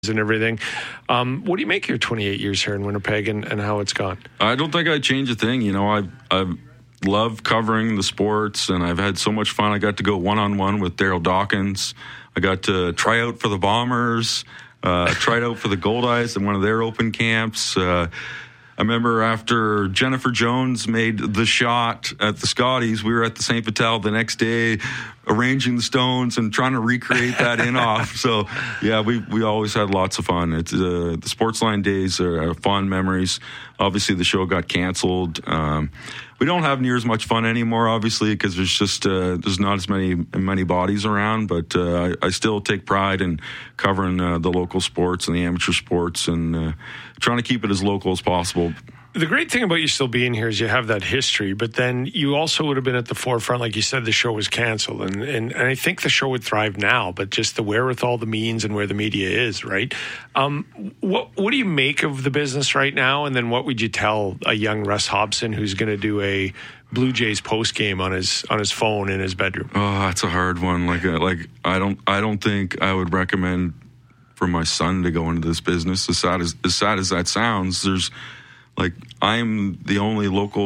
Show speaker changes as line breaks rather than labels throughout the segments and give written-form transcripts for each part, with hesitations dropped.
and everything. What do you make of your 28 years here in Winnipeg and how it's gone?
I don't think I'd change a thing. You know, I love covering the sports, and I've had so much fun. I got to go one-on-one with Daryl Dawkins. I got to try out for the Bombers, tried out for the Goldeyes in one of their open camps. I remember after Jennifer Jones made the shot at the Scotties, we were at the St. Vital the next day arranging the stones and trying to recreate that in-off. So, yeah, we always had lots of fun. It's the Sportsline days are fond memories. Obviously, the show got canceled. We don't have near as much fun anymore, obviously, because there's just there's not as many bodies around. But I still take pride in covering the local sports and the amateur sports and trying to keep it as local as possible.
The great thing about you still being here is you have that history, but then you also would have been at the forefront. Like you said, the show was canceled, and I think the show would thrive now, but just the wherewithal, the means, and where the media is, right? What do you make of the business right now? And then what would you tell a young Russ Hobson who's going to do a Blue Jays post game on his phone in his bedroom?
Oh, that's a hard one. Like I don't think I would recommend for my son to go into this business. As sad as that sounds, I'm the only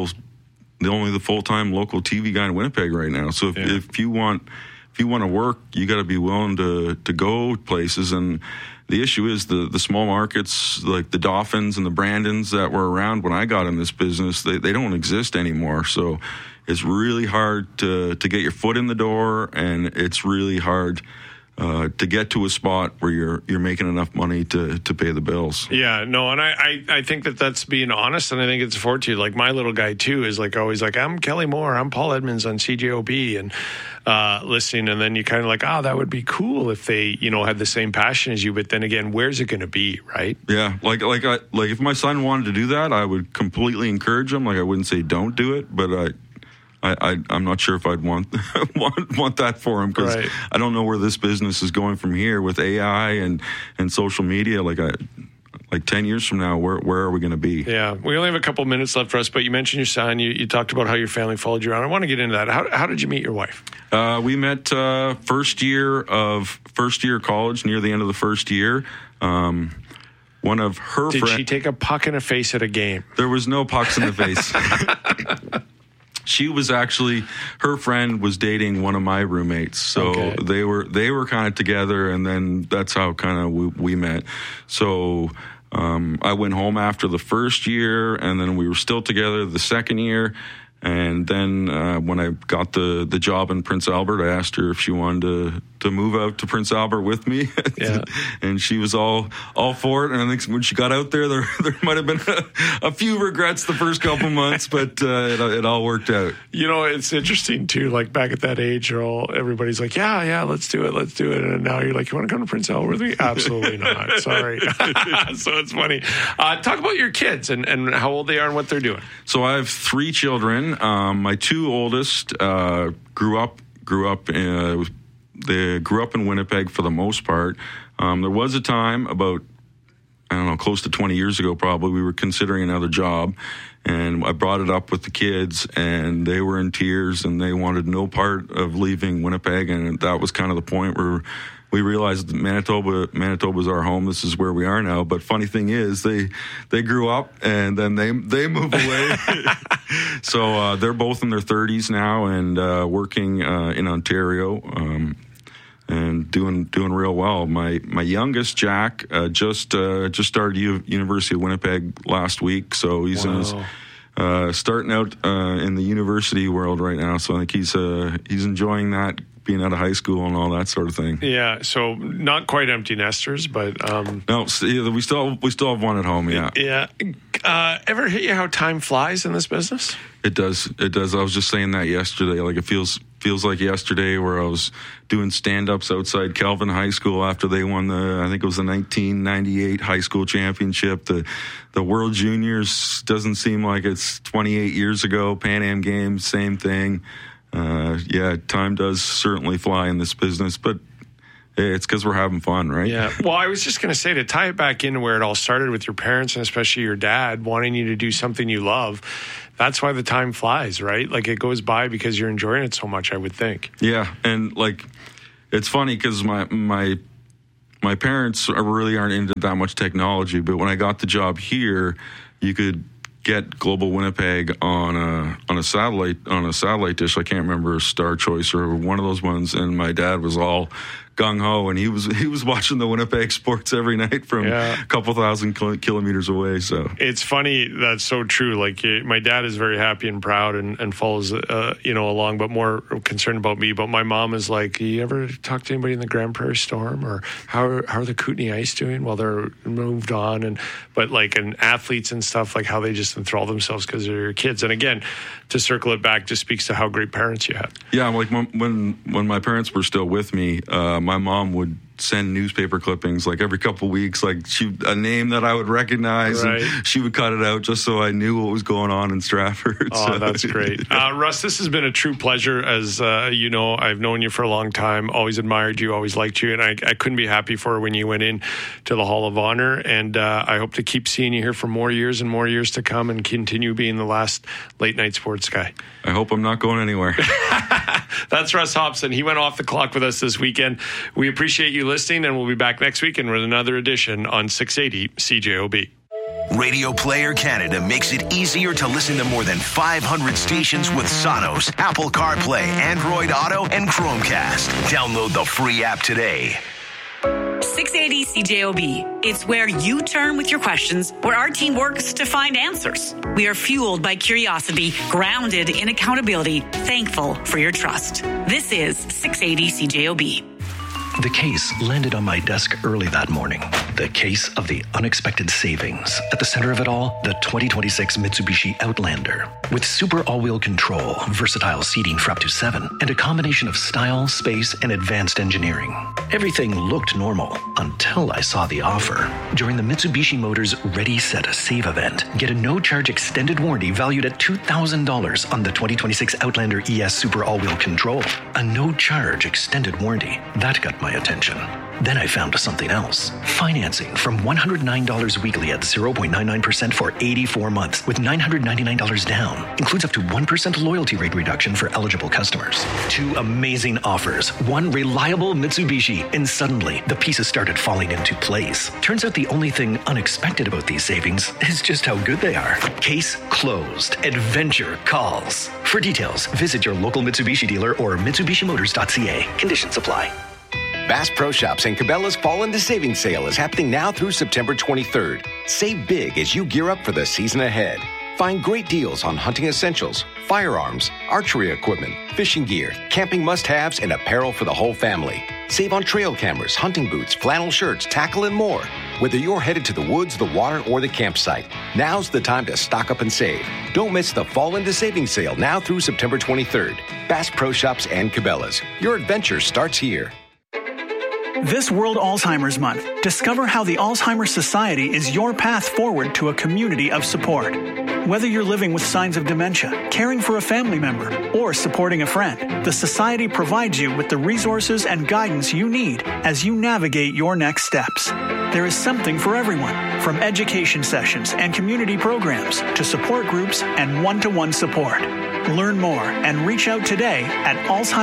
the full-time local TV guy in Winnipeg right now. So if you want to work, you got to be willing to go places. And the issue is the small markets like the Dauphin's and the Brandons that were around when I got in this business, they don't exist anymore. So it's really hard to get your foot in the door, and it's really hard to get to a spot where you're making enough money to pay the bills.
Yeah, no, and I think that's being honest, and I think it's a fortitude. Like my little guy too is like always like, I'm Kelly Moore, I'm Paul Edmonds on CJOB, and listening, and then you kind of like, that would be cool if they had the same passion as you. But then again, where's it going to be, right?
Yeah, like if my son wanted to do that, I would completely encourage him. Like I wouldn't say don't do it, but I'm not sure if I'd want that for him, because right. I don't know where this business is going from here with AI and social media. Like 10 years from now, where are we going to be?
Yeah, we only have a couple minutes left for us, but you mentioned your son. You talked about how your family followed you around. I want to get into that. How did you meet your wife?
We met first year college, near the end of the first year. One of her
friends. Did she take a puck in the face at a game?
There was no pucks in the face. She was actually, her friend was dating one of my roommates, so okay. they were kind of together, and then that's how kind of we met. So I went home after the first year, and then we were still together the second year. And then when I got the job in Prince Albert, I asked her if she wanted to move out to Prince Albert with me. Yeah. And she was all for it. And I think when she got out there might have been a few regrets the first couple months, but it all worked out.
It's interesting, too. Like back at that age, everybody's like, yeah, let's do it. And now you're like, you want to come to Prince Albert with me? Absolutely not. Sorry. So it's funny. Talk about your kids and how old they are and what they're doing.
So I have 3 children. My 2 oldest grew up in Winnipeg for the most part. There was a time about, close to 20 years ago probably, we were considering another job, and I brought it up with the kids, and they were in tears, and they wanted no part of leaving Winnipeg, and that was kind of the point where we realized that Manitoba's our home. This is where we are now. But funny thing is, they grew up and then they move away. So they're both in their 30s now and working in Ontario and doing real well. My youngest, Jack, just started University of Winnipeg last week. So he's in his starting out in the university world right now. So I think he's enjoying that, being out of high school and all that sort of thing.
Yeah, so not quite empty nesters, but
no, we still have one at home. Yeah,
yeah. Ever hit you how time flies in this business?
It does. I was just saying that yesterday. Like it feels like yesterday, where I was doing stand-ups outside Kelvin High School after they won I think it was the 1998 high school championship. The World Juniors doesn't seem like it's 28 years ago. Pan Am Games, same thing. Time does certainly fly in this business, but it's because we're having fun, right?
Yeah. Well, I was just going to say, to tie it back into where it all started with your parents and especially your dad wanting you to do something you love, that's why the time flies, right? Like it goes by because you're enjoying it so much, I would think.
Yeah. And like, it's funny because my my parents really aren't into that much technology, but when I got the job here, you could get Global Winnipeg on a satellite dish. I can't remember, Star Choice or one of those ones, and my dad was all gung-ho, and he was watching the Winnipeg sports every night from a couple thousand kilometers away. So
it's funny. That's so true. Like, my dad is very happy and proud and follows along, but more concerned about me. But my mom is like, you ever talk to anybody in the Grand Prairie Storm, or how are the Kootenay Ice doing? Well, they're moved on, and athletes and stuff, like how they just enthrall themselves because they're your kids. And again, to circle it back, just speaks to how great parents you had.
Yeah, like when my parents were still with me, my mom would send newspaper clippings like every couple of weeks, like a name that I would recognize,
right.
And she would cut it out just so I knew what was going on in Stratford.
Oh, so, that's great. Russ, this has been a true pleasure. As you know, I've known you for a long time, always admired you, always liked you, and I couldn't be happy for when you went in to the Hall of Honor, and I hope to keep seeing you here for more years and more years to come and continue being the last late night sports guy.
I hope I'm not going anywhere.
That's Russ Hobson. He went off the clock with us this weekend. We appreciate you listening, and we'll be back next week and with another edition on 680 CJOB.
Radio Player Canada makes it easier to listen to more than 500 stations with Sonos, Apple CarPlay, Android Auto, and Chromecast. Download the free app today.
680 CJOB. It's where you turn with your questions, where our team works to find answers. We are fueled by curiosity, grounded in accountability, thankful for your trust. This is 680 CJOB.
The case landed on my desk early that morning. The case of the unexpected savings. At the center of it all, the 2026 Mitsubishi Outlander. With super all-wheel control, versatile seating for up to 7, and a combination of style, space, and advanced engineering. Everything looked normal until I saw the offer. During the Mitsubishi Motors Ready, Set, Save event, get a no-charge extended warranty valued at $2,000 on the 2026 Outlander ES Super All-Wheel Control. A no-charge extended warranty. That got my attention. Then I found something else. Financing from $109 weekly at 0.99% for 84 months with $999 down. Includes up to 1% loyalty rate reduction for eligible customers. 2 amazing offers. 1 reliable Mitsubishi. And suddenly, the pieces started falling into place. Turns out the only thing unexpected about these savings is just how good they are. Case closed. Adventure calls. For details, visit your local Mitsubishi dealer or MitsubishiMotors.ca. Conditions apply.
Bass Pro Shops and Cabela's Fall into Savings Sale is happening now through September 23rd. Save big as you gear up for the season ahead. Find great deals on hunting essentials, firearms, archery equipment, fishing gear, camping must-haves, and apparel for the whole family. Save on trail cameras, hunting boots, flannel shirts, tackle, and more. Whether you're headed to the woods, the water, or the campsite, now's the time to stock up and save. Don't miss the Fall into Savings Sale now through September 23rd. Bass Pro Shops and Cabela's. Your adventure starts here.
This World Alzheimer's Month, discover how the Alzheimer's Society is your path forward to a community of support. Whether you're living with signs of dementia, caring for a family member, or supporting a friend, the Society provides you with the resources and guidance you need as you navigate your next steps. There is something for everyone, from education sessions and community programs to support groups and one-to-one support. Learn more and reach out today at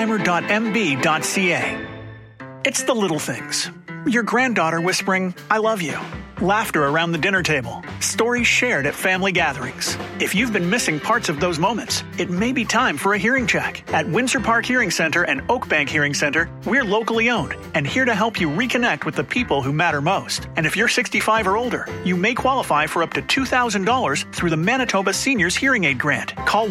alzheimer.mb.ca. It's the little things. Your granddaughter whispering, "I love you." Laughter around the dinner table. Stories shared at family gatherings. If you've been missing parts of those moments, it may be time for a hearing check. At Windsor Park Hearing Center and Oakbank Hearing Center, we're locally owned and here to help you reconnect with the people who matter most. And if you're 65 or older, you may qualify for up to $2,000 through the Manitoba Seniors Hearing Aid Grant. Call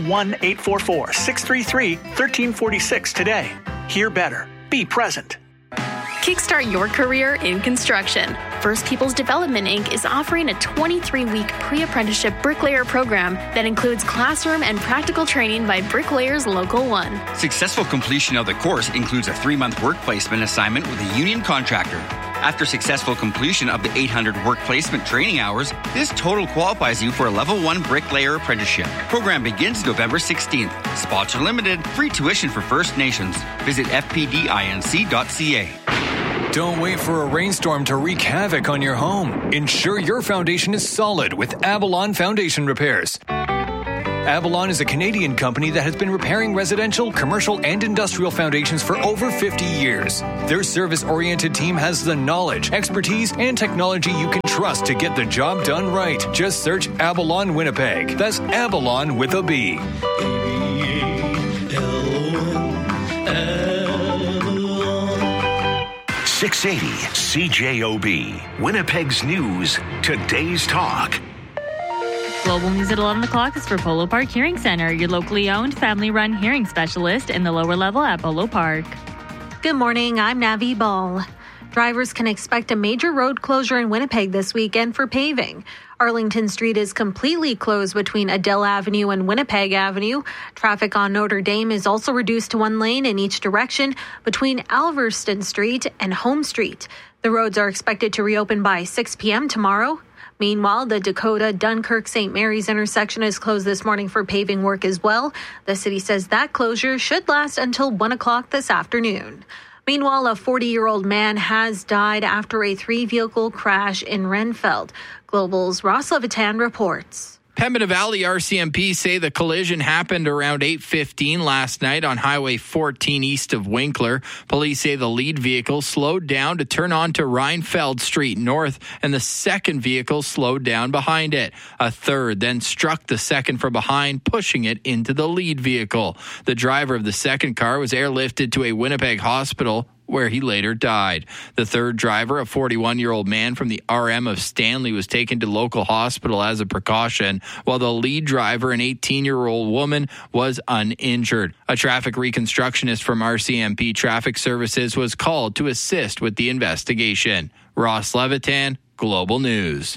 1-844-633-1346 today. Hear better. Be present.
Kickstart your career in construction. First Peoples Development Inc. is offering a 23-week pre-apprenticeship bricklayer program that includes classroom and practical training by Bricklayers Local 1.
Successful completion of the course includes a 3-month work placement assignment with a union contractor. After successful completion of the 800 work placement training hours, this total qualifies you for a Level 1 bricklayer apprenticeship. Program begins November 16th. Spots are limited. Free tuition for First Nations. Visit fpdinc.ca.
Don't wait for a rainstorm to wreak havoc on your home. Ensure your foundation is solid with Avalon Foundation Repairs. Avalon is a Canadian company that has been repairing residential, commercial, and industrial foundations for over 50 years. Their service-oriented team has the knowledge, expertise, and technology you can trust to get the job done right. Just search Avalon Winnipeg. That's Avalon with a B.
680 CJOB, Winnipeg's News, Today's Talk.
Global News at 11 o'clock is for Polo Park Hearing Center, your locally owned, family-run hearing specialist in the lower level at Polo Park.
Good morning, I'm Navi Ball. Drivers can expect a major road closure in Winnipeg this weekend for paving. Arlington Street is completely closed between Adele Avenue and Winnipeg Avenue. Traffic on Notre Dame is also reduced to one lane in each direction between Alverston Street and Home Street. The roads are expected to reopen by 6 p.m. tomorrow. Meanwhile, the Dakota-Dunkirk-St. Mary's intersection is closed this morning for paving work as well. The city says that closure should last until 1 o'clock this afternoon. Meanwhile, a 40-year-old man has died after a 3-vehicle crash in Renfeld. Global's Ross Levitan reports.
Pembina Valley RCMP say the collision happened around 8:15 last night on Highway 14 east of Winkler. Police say the lead vehicle slowed down to turn onto Reinfeld Street north, and the second vehicle slowed down behind it. A third then struck the second from behind, pushing it into the lead vehicle. The driver of the second car was airlifted to a Winnipeg hospital, where he later died. The third driver, a 41-year-old man from the RM of Stanley, was taken to local hospital as a precaution, while the lead driver, an 18-year-old woman, was uninjured. A traffic reconstructionist from RCMP Traffic Services was called to assist with the investigation. Ross Levitan, Global News.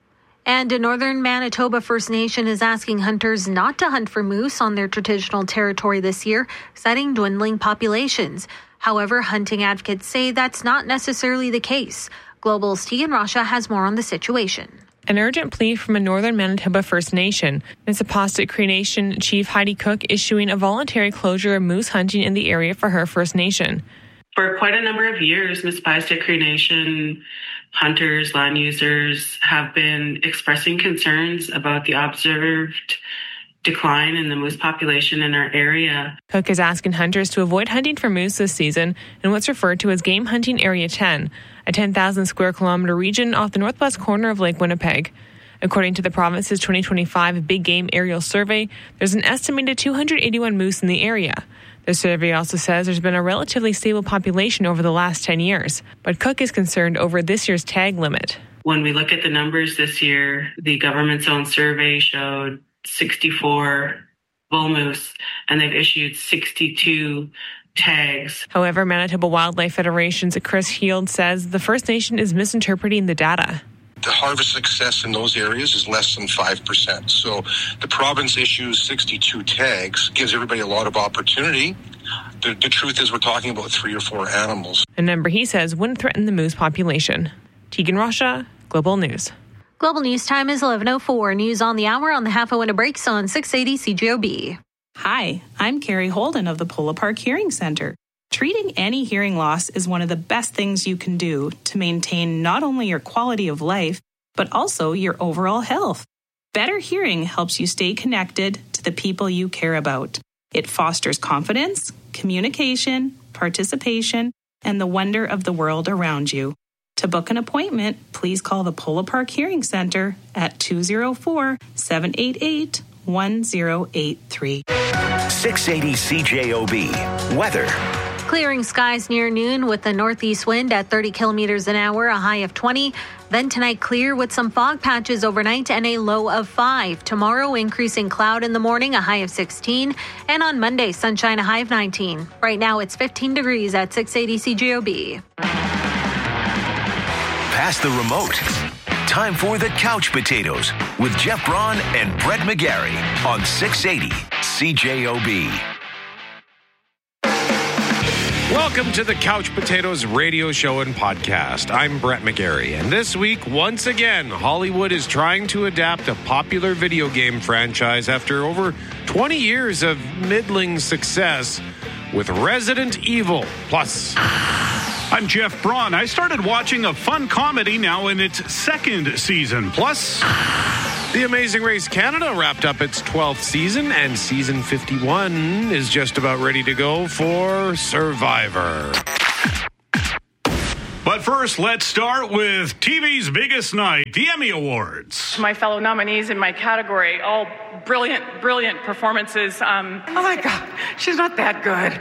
And a northern Manitoba First Nation is asking hunters not to hunt for moose on their traditional territory this year, citing dwindling populations. However, hunting advocates say that's not necessarily the case. Global's Tegan Rasha has more on the situation.
An urgent plea from a northern Manitoba First Nation. Nisipasit Cree Nation Chief Heidi Cook issuing a voluntary closure of moose hunting in the area for her First Nation.
For quite a number of years, Nisipasit Cree Nation hunters, land users have been expressing concerns about the observed decline in the moose population in our area.
Cook is asking hunters to avoid hunting for moose this season in what's referred to as Game Hunting Area 10, a 10,000 square kilometer region off the northwest corner of Lake Winnipeg. According to the province's 2025 Big Game Aerial Survey, there's an estimated 281 moose in the area. The survey also says there's been a relatively stable population over the last 10 years, but Cook is concerned over this year's tag limit.
When we look at the numbers this year, the government's own survey showed 64 bull moose, and they've issued 62 tags.
However, Manitoba Wildlife Federation's Chris Heald says the First Nation is misinterpreting the data.
The harvest success in those areas is less than 5%. So the province issues 62 tags, gives everybody a lot of opportunity. The truth is we're talking about 3 or 4 animals.
A number he says wouldn't threaten the moose population. Tegan Rasha, Global News.
Global News time is 11:04. News on the hour on the half hour breaks on 680 CJOB.
Hi, I'm Carrie Holden of the Polo Park Hearing Center. Treating any hearing loss is one of the best things you can do to maintain not only your quality of life, but also your overall health. Better hearing helps you stay connected to the people you care about. It fosters confidence, communication, participation, and the wonder of the world around you. To book an appointment, please call the Polo Park Hearing Center at 204-788-1083.
680 CJOB. Weather.
Clearing skies near noon with a northeast wind at 30 kilometers an hour, a high of 20. Then tonight, clear with some fog patches overnight and a low of 5. Tomorrow, increasing cloud in the morning, a high of 16. And on Monday, sunshine, a high of 19. Right now, it's 15 degrees at 680 CJOB.
Pass the remote. Time for the Couch Potatoes with Jeff Braun and Brett McGarry on 680 CJOB.
Welcome to the Couch Potatoes radio show and podcast. I'm Brett McGarry, and this week, once again, Hollywood is trying to adapt a popular video game franchise after over 20 years of middling success with Resident Evil Plus.
I'm Jeff Braun. I started watching a fun comedy now in its second season. Plus,
The Amazing Race Canada wrapped up its 12th season, and season 51 is just about ready to go for Survivor.
But first, let's start with TV's biggest night, the Emmy Awards.
My fellow nominees in my category, all brilliant performances. Oh my God, she's not that good.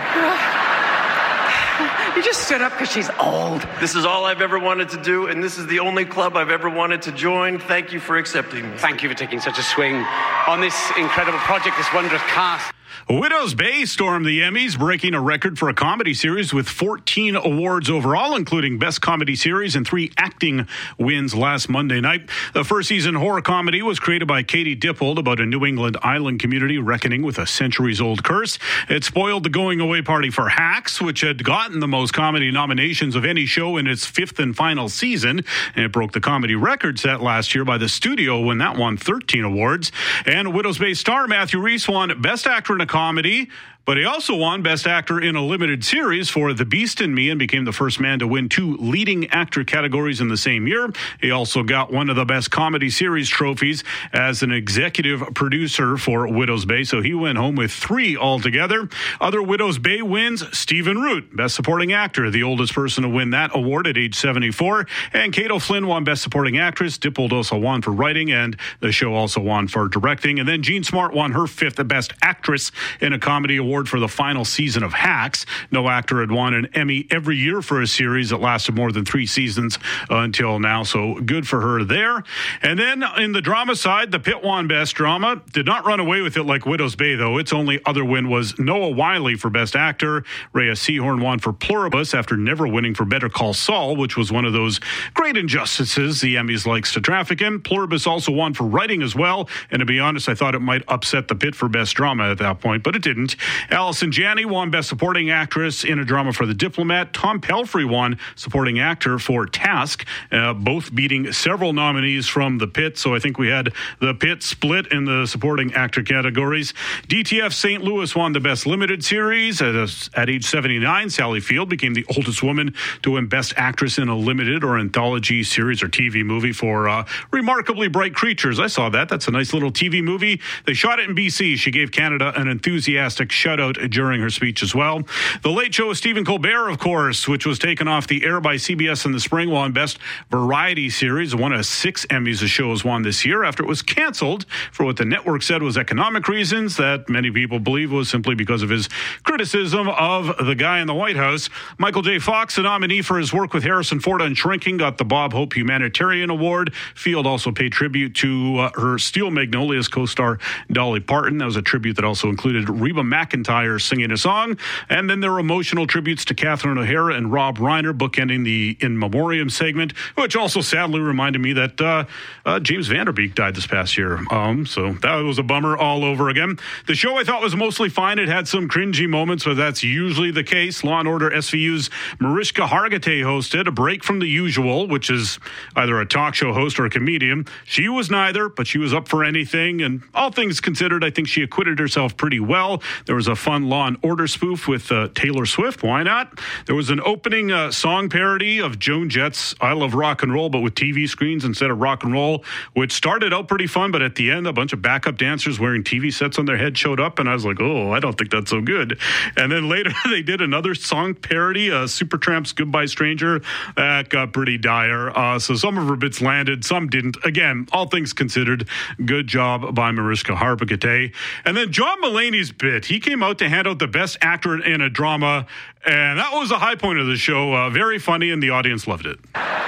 You just stood up because she's old.
This is all I've ever wanted to do, and this is the only club I've ever wanted to join. Thank you for accepting me.
Thank you for taking such a swing on this incredible project, this wondrous cast.
Widow's Bay stormed the Emmys, breaking a record for a comedy series with 14 awards overall, including Best Comedy Series and 3 acting wins last Monday night. The first-season horror comedy was created by Katie Dippold about a New England island community reckoning with a centuries-old curse. It spoiled the going-away party for Hacks, which had gotten the most comedy nominations of any show in its 5th and final season. And it broke the comedy record set last year by the studio when that won 13 awards. And Widow's Bay star Matthew Rhys won Best Actor in a Comedy, but he also won Best Actor in a Limited Series for The Beast in Me and became the first man to win 2 leading actor categories in the same year. He also got one of the Best Comedy Series trophies as an executive producer for Widow's Bay, so he went home with 3 altogether. Other Widow's Bay wins, Stephen Root, Best Supporting Actor, the oldest person to win that award at age 74, and Kate O'Flynn won Best Supporting Actress. Dippold also won for writing, and the show also won for directing. And then Jean Smart won her 5th Best Actress in a Comedy Award for the final season of Hacks. No actor had won an Emmy every year for a series that lasted more than 3 seasons until now, so good for her there. And then in the drama side, The Pit won Best Drama. Did not run away with it like Widow's Bay, though. Its only other win was Noah Wyle for Best Actor. Rhea Seehorn won for Pluribus after never winning for Better Call Saul, which was one of those great injustices the Emmys likes to traffic in. Pluribus also won for writing as well, and to be honest, I thought it might upset The Pit for Best Drama at that point, but it didn't. Allison Janney won Best Supporting Actress in a Drama for The Diplomat. Tom Pelphrey won Supporting Actor for Task, both beating several nominees from The Pit. So I think we had The Pit split in the Supporting Actor categories. DTF St. Louis won the Best Limited Series. At age 79, Sally Field became the oldest woman to win Best Actress in a Limited or Anthology Series or TV movie for Remarkably Bright Creatures. I saw that. That's a nice little TV movie. They shot it in BC. She gave Canada an enthusiastic shout-out during her speech as well. The Late Show with Stephen Colbert, of course, which was taken off the air by CBS in the spring, won Best Variety Series. One of 6 Emmys the show has won this year after it was canceled for what the network said was economic reasons that many people believe was simply because of his criticism of the guy in the White House. Michael J. Fox, a nominee for his work with Harrison Ford on Shrinking, got the Bob Hope Humanitarian Award. Field also paid tribute to her Steel Magnolias co-star Dolly Parton. That was a tribute that also included Reba McEntire singing a song. And then there were emotional tributes to Catherine O'Hara and Rob Reiner, bookending the In Memoriam segment, which also sadly reminded me that James Van Der Beek died this past year. So that was a bummer all over again. The show I thought was mostly fine. It had some cringy moments, but that's usually the case. Law & Order SVU's Mariska Hargitay hosted a break from the usual, which is either a talk show host or a comedian. She was neither, but she was up for anything. And all things considered, I think she acquitted herself pretty well. There was a fun Law & Order spoof with Taylor Swift. Why not? There was an opening song parody of Joan Jett's I Love Rock and Roll, but with TV screens instead of rock and roll, which started out pretty fun, but at the end, a bunch of backup dancers wearing TV sets on their head showed up, and I was like, oh, I don't think that's so good. And then later, they did another song parody, Supertramp's Goodbye Stranger. That got pretty dire. So some of her bits landed, some didn't. Again, all things considered, good job by Mariska Hargitay. And then John Mulaney's bit, he came out to hand out the Best Actor in a Drama, and that was the high point of the show. Very funny, and the audience loved it.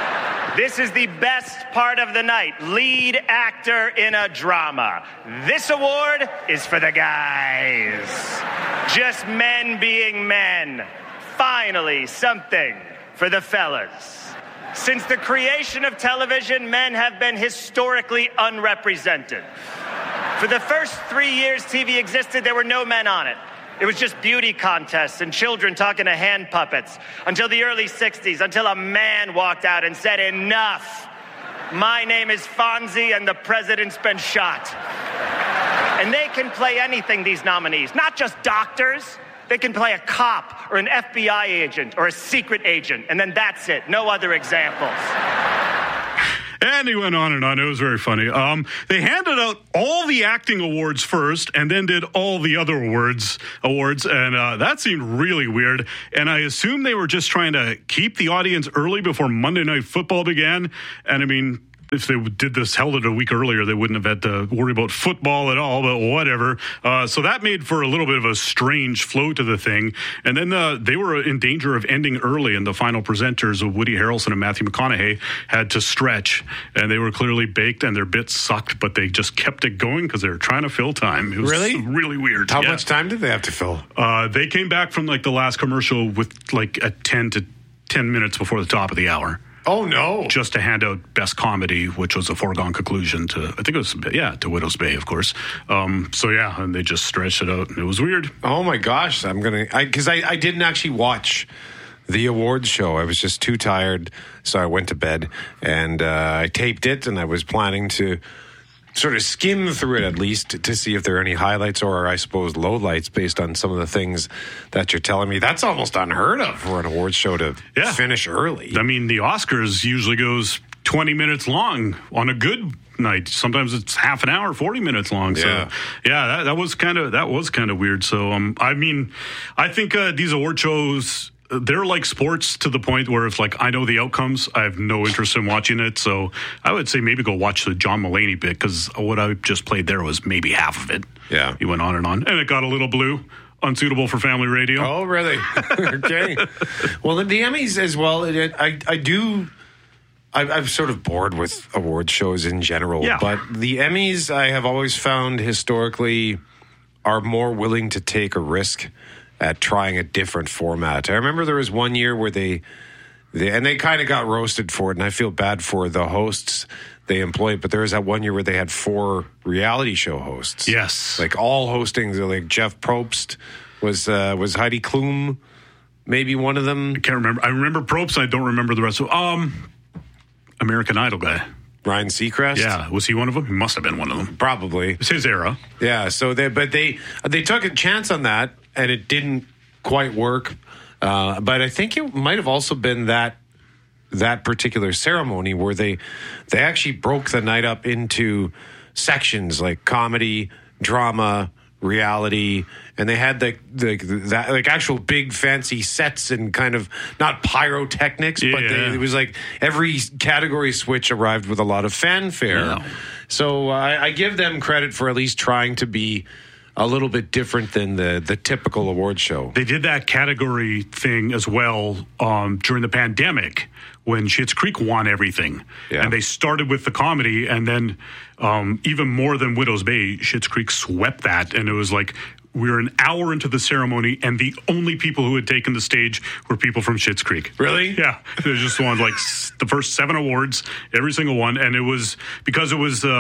This is the best part of the night, lead actor in a drama. This award is for the guys. Just men being men. Finally, something for the fellas. Since the creation of television, men have been historically unrepresented. For the first 3 years TV existed, there were no men on it. It was just beauty contests and children talking to hand puppets until the early 60s, until a man walked out and said, enough. My name is Fonzie and the president's been shot. And they can play anything, these nominees, not just doctors. They can play a cop or an FBI agent or a secret agent, and then that's it. No other examples.
And he went on and on. It was very funny. They handed out all the acting awards first and then did all the other awards. And that seemed really weird. And I assume they were just trying to keep the audience early before Monday Night Football began. And I mean, if they held it a week earlier, they wouldn't have had to worry about football at all, but whatever. So that made for a little bit of a strange flow to the thing. And then they were in danger of ending early, and the final presenters of Woody Harrelson and Matthew McConaughey had to stretch. And they were clearly baked, and their bits sucked, but they just kept it going because they were trying to fill time. It was really weird.
How much time did they have to fill?
They came back from the last commercial with a 10 minutes before the top of the hour.
Oh, no.
Just to hand out Best Comedy, which was a foregone conclusion to Widow's Bay, of course. And they just stretched it out, and it was weird.
Oh, my gosh. Because I didn't actually watch the awards show. I was just too tired, so I went to bed, and I taped it, and I was planning to sort of skim through it at least to see if there are any highlights or, I suppose, lowlights based on some of the things that you're telling me. That's almost unheard of for an awards show to finish early.
I mean, the Oscars usually goes 20 minutes long on a good night. Sometimes it's half an hour, 40 minutes long. So that was kind of weird. So I mean, I think these award shows, they're like sports to the point where it's I know the outcomes. I have no interest in watching it. So I would say maybe go watch the John Mulaney bit, because what I just played there was maybe half of it. Yeah. He went on, and it got a little blue. Unsuitable for family radio.
Oh, really? Okay. Well, the Emmys as well, I'm sort of bored with award shows in general. Yeah. But the Emmys, I have always found historically, are more willing to take a risk at trying a different format. I remember there was one year where they kind of got roasted for it, and I feel bad for the hosts they employed, but there was that one year where they had 4 reality show hosts.
Yes.
All hosting, Jeff Probst, was Heidi Klum maybe one of them?
I can't remember. I remember Probst, I don't remember the rest of American Idol guy.
Ryan Seacrest?
Yeah. Was he one of them? He must have been one of them.
Probably.
It's his era.
Yeah. So they took a chance on that, and it didn't quite work. But I think it might have also been that particular ceremony where they actually broke the night up into sections like comedy, drama, reality, and they had actual big fancy sets and kind of not pyrotechnics, but it was every category switch arrived with a lot of fanfare. Wow. So I give them credit for at least trying to be a little bit different than the typical award show.
They did that category thing as well during the pandemic when Schitt's Creek won everything. Yeah. And they started with the comedy, and then even more than Widow's Bay, Schitt's Creek swept that. And it was we were an hour into the ceremony, and the only people who had taken the stage were people from Schitt's Creek.
Really?
Yeah. They just won the first 7 awards, every single one. And it was because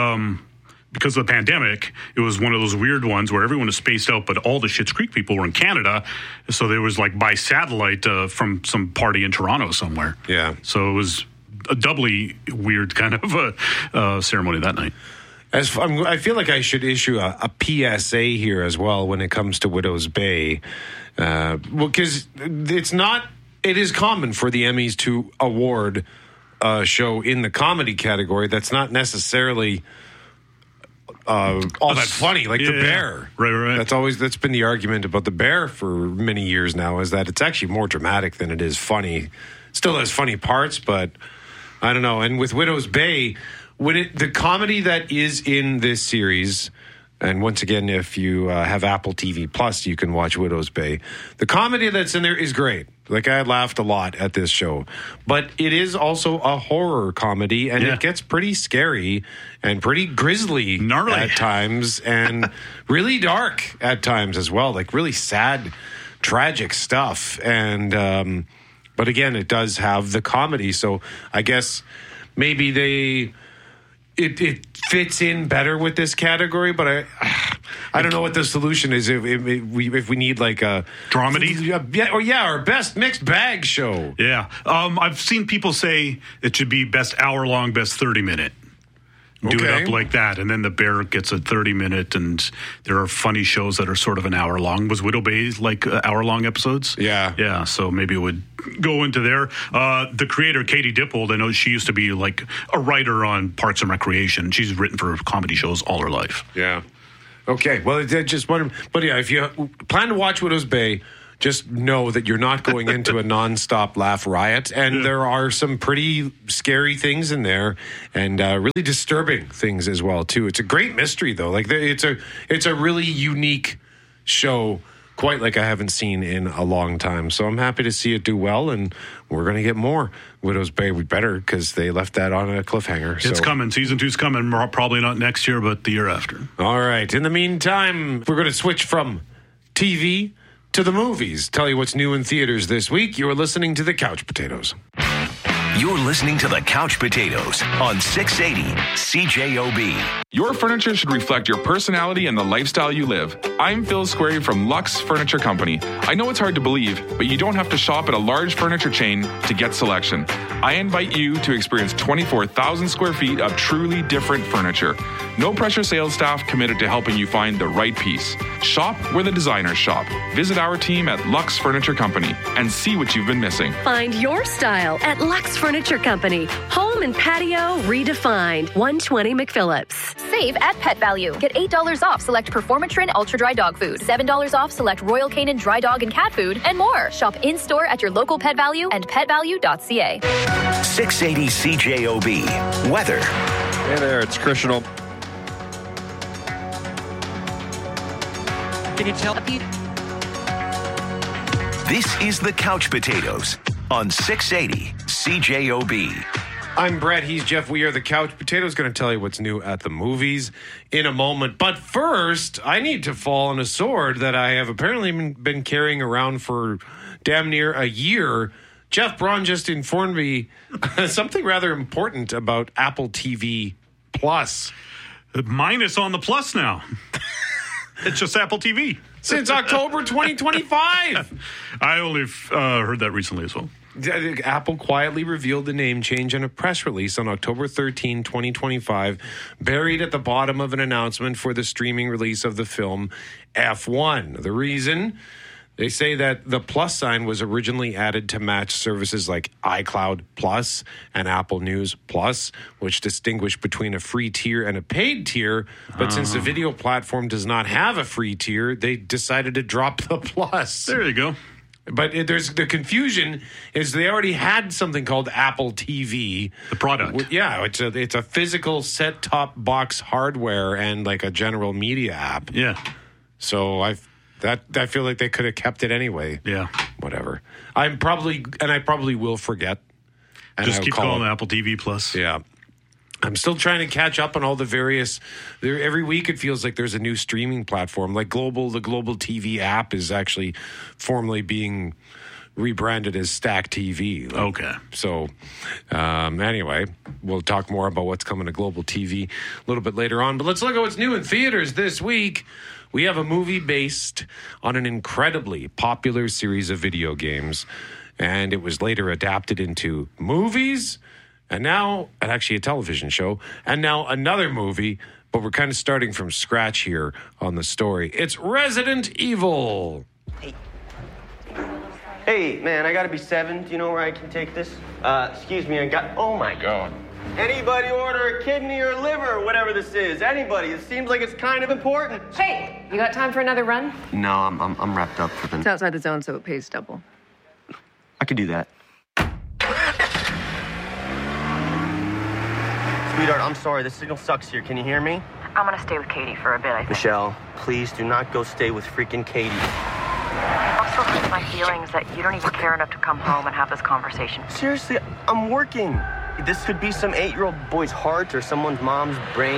of the pandemic, it was one of those weird ones where everyone was spaced out, but all the Schitt's Creek people were in Canada. So there was by satellite from some party in Toronto somewhere.
Yeah.
So it was a doubly weird kind of a ceremony that night.
I feel like I should issue a PSA here as well when it comes to Widow's Bay. Because it is common for the Emmys to award a show in the comedy category that's not necessarily all that funny, The Bear.
Right.
That's been the argument about The Bear for many years now, is that it's actually more dramatic than it is funny. Still has funny parts, but I don't know. And with Widow's Bay, the comedy that is in this series, and once again, if you have Apple TV Plus, you can watch Widow's Bay. The comedy that's in there is great. I laughed a lot at this show. But it is also a horror comedy, and it gets pretty scary and pretty grisly
gnarly
at times, and really dark at times as well. Really sad, tragic stuff. And but again, it does have the comedy. So I guess maybe it fits in better with this category, but I don't know what the solution is if we need a dramedy, or best mixed bag show.
Yeah, I've seen people say it should be best hour long, best 30-minute. do it
Okay.
up like that. And then The Bear gets a 30-minute, and there are funny shows that are sort of an hour long. Was Widow Bay like hour-long episodes?
Yeah.
Yeah, so maybe it would go into there. The creator, Katie Dippold, I know she used to be like a writer on Parks and Recreation. She's written for comedy shows all her life.
Yeah. Okay. Well, I just wondered. But yeah, if you plan to watch Widow's Bay, just know that you're not going into a nonstop laugh riot. And there are some pretty scary things in there and really disturbing things as well, too. It's a great mystery, though. Like it's a really unique show, quite like I haven't seen in a long time. So I'm happy to see it do well, and we're going to get more Widow's Bay. We better, because they left that on a cliffhanger.
It's coming. Season 2's coming. Probably not next year, but the year after.
All right. In the meantime, we're going to switch from TV to the movies. Tell you what's new in theaters this week. You are listening to The Couch Potatoes.
You're listening to The Couch Potatoes on 680 CJOB.
Your furniture should reflect your personality and the lifestyle you live. I'm Phil Squarey from Lux Furniture Company. I know it's hard to believe, but you don't have to shop at a large furniture chain to get selection. I invite you to experience 24,000 square feet of truly different furniture. No pressure sales staff committed to helping you find the right piece. Shop where the designers shop. Visit our team at Lux Furniture Company and see what you've been missing.
Find your style at Lux Furniture Company. Home and patio redefined. 120 McPhillips.
Save at Pet Value. Get $8 off select Performatrin Ultra Dry Dog Food, $7 off select Royal Canin Dry Dog and Cat Food, and more. Shop in-store at your local Pet Value and petvalue.ca.
680 CJOB. Weather.
Hey there, it's Christian.
Can you tell?
This is The Couch Potatoes on 680 CJOB.
I'm Brett. He's Jeff. We are The Couch Potatoes. Going to tell you what's new at the movies in a moment. But first, I need to fall on a sword that I have apparently been carrying around for damn near a year. Jeff Braun just informed me something rather important about Apple TV Plus.
Mine is on the Plus now. It's just Apple TV.
Since October 2025.
I only heard that recently as well.
Apple quietly revealed the name change in a press release on October 13, 2025, buried at the bottom of an announcement for the streaming release of the film F1. The reason? They say that the plus sign was originally added to match services like iCloud Plus and Apple News Plus, which distinguish between a free tier and a paid tier. But since the video platform does not have a free tier, they decided to drop the plus.
There you go.
But there's the confusion is they already had something called Apple TV.
The product.
Yeah, it's a physical set-top box hardware and like a general media app.
Yeah.
So I feel like they could have kept it anyway.
Yeah.
Whatever. I probably will forget. And
just keep calling it Apple TV Plus.
Yeah. I'm still trying to catch up on all the various. Every week it feels like there's a new streaming platform. Like the Global TV app is actually formally being rebranded as Stack TV.
Okay.
So anyway, we'll talk more about what's coming to Global TV a little bit later on. But let's look at what's new in theaters this week. We have a movie based on an incredibly popular series of video games, and it was later adapted into movies. And now, and actually a television show, and now another movie, but we're kind of starting from scratch here on the story. It's Resident Evil.
Hey, man, I gotta be 7. Do you know where I can take this? Excuse me, oh my God. Anybody order a kidney or liver or whatever this is? Anybody. It seems like it's kind of important.
Hey, you got time for another run?
No, I'm wrapped up for the...
It's outside the zone, so it pays double.
I could do that. Sweetheart, I'm sorry. The signal sucks here. Can you hear me?
I'm gonna stay with Katie for a bit, I think.
Michelle, please do not go stay with freaking Katie.
It also hurts my feelings that you don't even care enough to come home and have this conversation.
Seriously, I'm working. This could be some 8-year-old boy's heart or someone's mom's brain.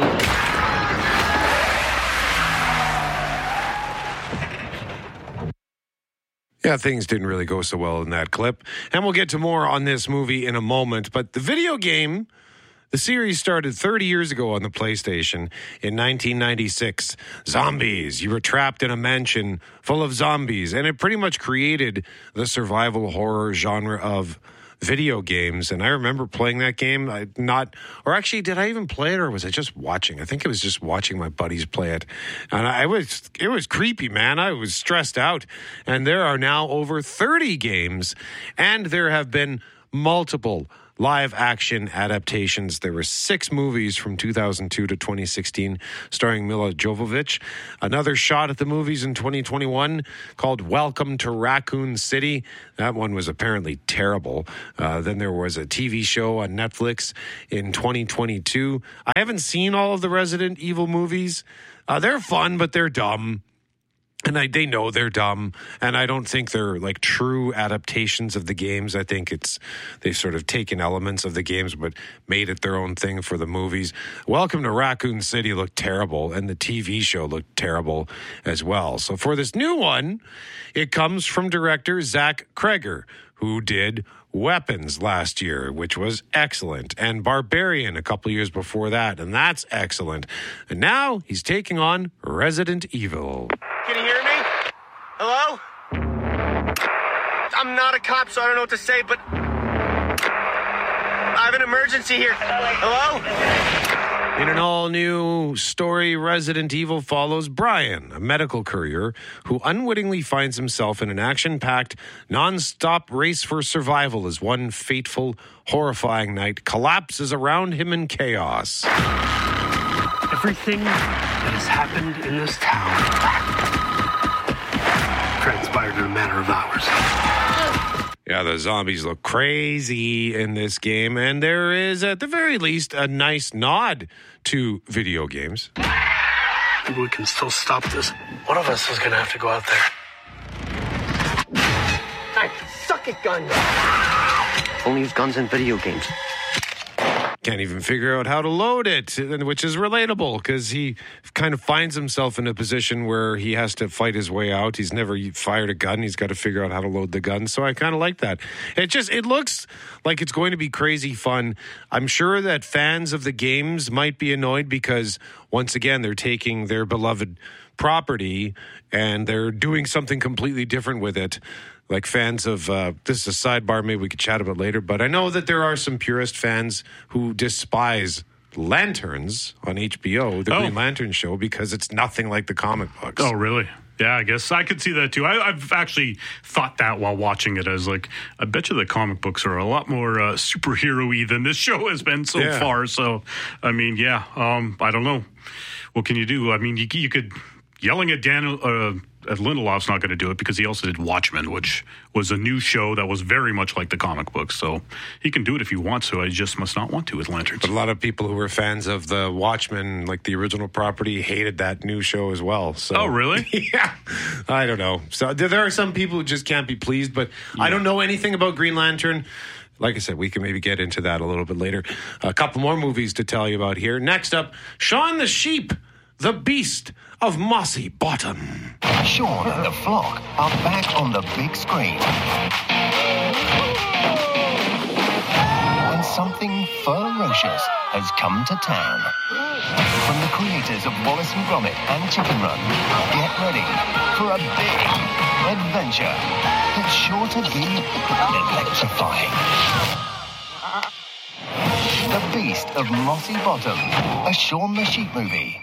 Yeah, things didn't really go so well in that clip. And we'll get to more on this movie in a moment. But the video game, the series started 30 years ago on the PlayStation in 1996. Zombies. You were trapped in a mansion full of zombies. And it pretty much created the survival horror genre of video games, and I remember playing that game. Did I even play it, or was I just watching? I think it was just watching my buddies play it, and it was creepy, man. I was stressed out, and there are now over 30 games, and there have been multiple live action adaptations. There were 6 movies from 2002 to 2016 starring Mila Jovovich. Another shot at the movies in 2021 called Welcome to Raccoon City. That one was apparently terrible. Then there was a TV show on Netflix in 2022. I haven't seen all of the Resident Evil movies. They're fun, but they're dumb. And they know they're dumb, and I don't think they're like true adaptations of the games. I think they've sort of taken elements of the games but made it their own thing for the movies. Welcome to Raccoon City looked terrible, and the TV show looked terrible as well. So for this new one, it comes from director Zach Kreger, who did Weapons last year, which was excellent, and Barbarian a couple years before that, and that's excellent. And now he's taking on Resident Evil.
Can you hear me? Hello? I'm not a cop, so I don't know what to say, but I have an emergency here. Hello?
In an all-new story, Resident Evil follows Brian, a medical courier who unwittingly finds himself in an action-packed, non-stop race for survival as one fateful, horrifying night collapses around him in chaos.
Everything that has happened in this town transpired in a matter of hours.
Yeah, the zombies look crazy in this game, and there is, at the very least, a nice nod to video games.
Maybe we can still stop this. One of us is going to have to go out there.
Hey, suck it, gun! Only use guns in video games.
Can't even figure out how to load it, which is relatable because he kind of finds himself in a position where he has to fight his way out. He's never fired a gun. He's got to figure out how to load the gun. So I kind of like that. It looks like it's going to be crazy fun. I'm sure that fans of the games might be annoyed because, once again, they're taking their beloved property and they're doing something completely different with it. Like fans of, this is a sidebar maybe we could chat about later, but I know that there are some purist fans who despise Lanterns on HBO, the Green Lantern show, because it's nothing like the comic books.
Oh, really? Yeah, I guess I could see that too. I've actually thought that while watching it. I was like, I bet you the comic books are a lot more superhero-y than this show has been so far. So, I mean, I don't know. What can you do? I mean, you could... Yelling at Lindelof's not going to do it because he also did Watchmen, which was a new show that was very much like the comic books. So he can do it if he wants to. I just must not want to with Lanterns.
But a lot of people who were fans of the Watchmen, like the original property, hated that new show as well. So,
oh, really?
Yeah. I don't know. So there are some people who just can't be pleased, but I don't know anything about Green Lantern. Like I said, we can maybe get into that a little bit later. A couple more movies to tell you about here. Next up, Shaun the Sheep, the Beast of Mossy Bottom.
Shaun and the flock are back on the big screen. And something ferocious has come to town. From the creators of Wallace and Gromit and Chicken Run, get ready for a big adventure that's sure to be electrifying. The Beast of Mossy Bottom, a Shaun the Sheep movie.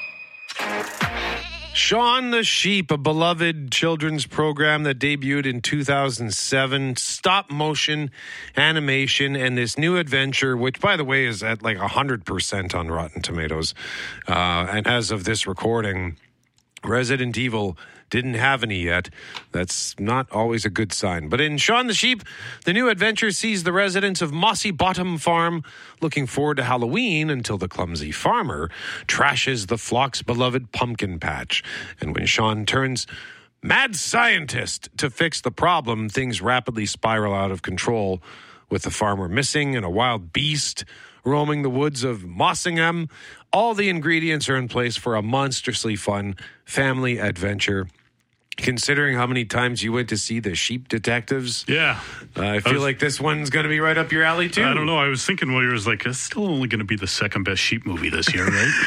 Shaun the Sheep, a beloved children's program that debuted in 2007, stop motion animation, and this new adventure, which, by the way, is at like 100% on Rotten Tomatoes. And as of this recording, Resident Evil didn't have any yet. That's not always a good sign. But in Shaun the Sheep, the new adventure sees the residents of Mossy Bottom Farm looking forward to Halloween until the clumsy farmer trashes the flock's beloved pumpkin patch. And when Shaun turns mad scientist to fix the problem, things rapidly spiral out of control, with the farmer missing and a wild beast roaming the woods of Mossingham. All the ingredients are in place for a monstrously fun family adventure. Considering how many times you went to see The Sheep Detectives, I feel like this one's going to be right up your alley too.
I don't know. I was thinking while you was like, it's still only going to be the second best sheep movie this year, right?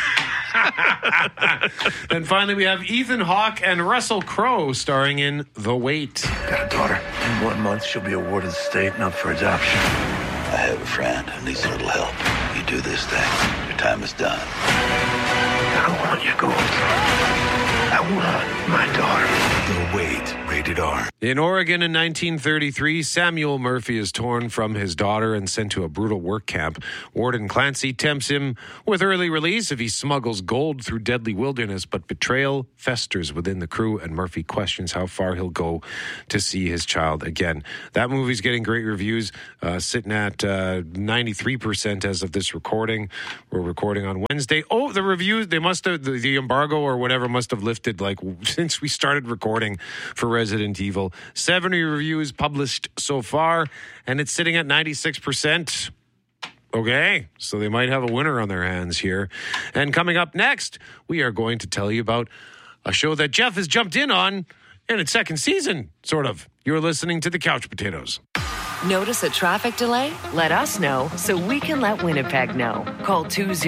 And finally, we have Ethan Hawke and Russell Crowe starring in The Wait.
Got a daughter. In 1 month, she'll be awarded the state and up for adoption.
I have a friend who needs a little help. You do this thing, your time is done.
I don't want your gold. I want my daughter.
The Wait, rated R.
In Oregon in 1933, Samuel Murphy is torn from his daughter and sent to a brutal work camp. Warden Clancy tempts him with early release if he smuggles gold through deadly wilderness, but betrayal festers within the crew, and Murphy questions how far he'll go to see his child again. That movie's getting great reviews, sitting at 93% as of this recording. We're recording on Wednesday. Oh, the reviews, they must have, the embargo or whatever must have lifted like since we started recording for Resident Evil. 70 reviews published so far, and it's sitting at 96%. Okay, so they might have a winner on their hands here. And coming up next, we are going to tell you about a show that Jeff has jumped in on in its second season, sort of. You're listening to The Couch Potatoes.
Notice a traffic delay? Let us know so we can let Winnipeg know. Call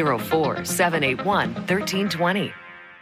204-781-1320.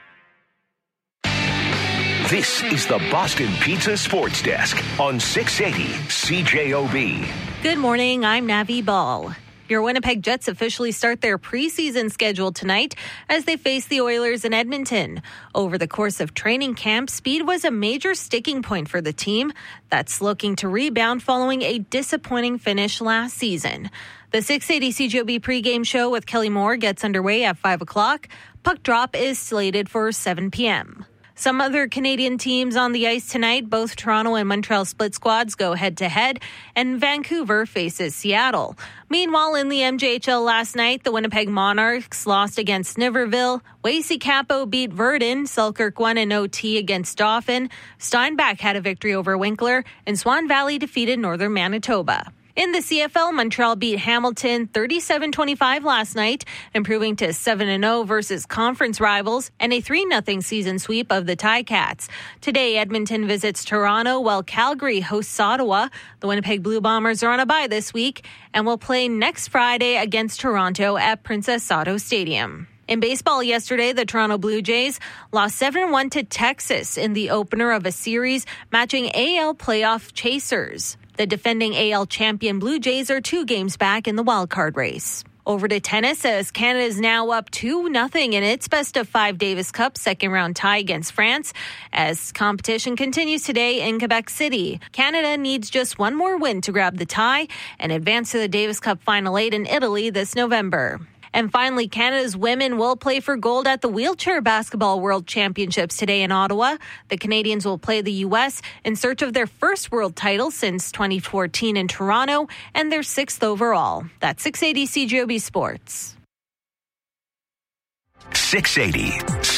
This is the Boston Pizza Sports Desk on 680 CJOB.
Good morning, I'm Navi Ball. Your Winnipeg Jets officially start their preseason schedule tonight as they face the Oilers in Edmonton. Over the course of training camp, speed was a major sticking point for the team that's looking to rebound following a disappointing finish last season. The 680 CJOB pregame show with Kelly Moore gets underway at 5 o'clock. Puck drop is slated for 7 p.m. Some other Canadian teams on the ice tonight, both Toronto and Montreal split squads go head-to-head, and Vancouver faces Seattle. Meanwhile, in the MJHL last night, the Winnipeg Monarchs lost against Niverville. Wasey Capo beat Verdun. Selkirk won in OT against Dauphin. Steinbach had a victory over Winkler, and Swan Valley defeated Northern Manitoba. In the CFL, Montreal beat Hamilton 37-25 last night, improving to 7-0 versus conference rivals and a 3-0 season sweep of the Ticats. Today, Edmonton visits Toronto while Calgary hosts Ottawa. The Winnipeg Blue Bombers are on a bye this week and will play next Friday against Toronto at Princess Auto Stadium. In baseball yesterday, the Toronto Blue Jays lost 7-1 to Texas in the opener of a series matching AL playoff chasers. The defending AL champion Blue Jays are 2 games back in the wildcard race. Over to tennis, as Canada is now up 2-0 in its best-of-5 Davis Cup second-round tie against France. As competition continues today in Quebec City, Canada needs just one more win to grab the tie and advance to the Davis Cup Final 8 in Italy this November. And finally, Canada's women will play for gold at the Wheelchair Basketball World Championships today in Ottawa. The Canadians will play the U.S. in search of their first world title since 2014 in Toronto and their 6th overall. That's 680 CJOB Sports.
680